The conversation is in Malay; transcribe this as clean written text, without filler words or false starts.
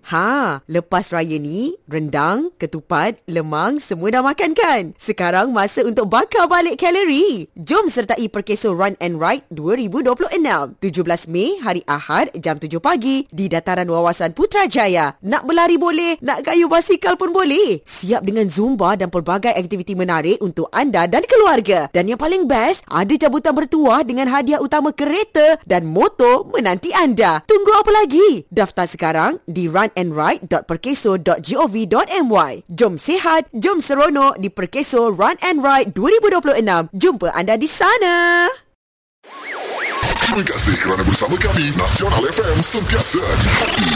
Lepas raya ni, rendang, ketupat, lemang semua dah makan kan? Sekarang masa untuk bakar balik kalori. Jom sertai Perkeso Run and Ride 2026. 17 Mei, hari Ahad, jam 7 pagi di dataran Wawasan Putrajaya. Nak berlari boleh, nak kayuh basikal pun boleh. Siap dengan Zumba dan pelbagai aktiviti menarik untuk anda dan keluarga. Dan yang paling best, ada cabutan bertuah dengan hadiah utama kereta dan motor menanti anda. Tunggu apa lagi? Daftar sekarang di runandride.perkeso.gov.my. Jom sihat, jom seronok di Perkeso Run and Ride 2026. Jumpa anda di sana. Terima kasih kerana bersama kami. Nasional FM sentiasa di hati.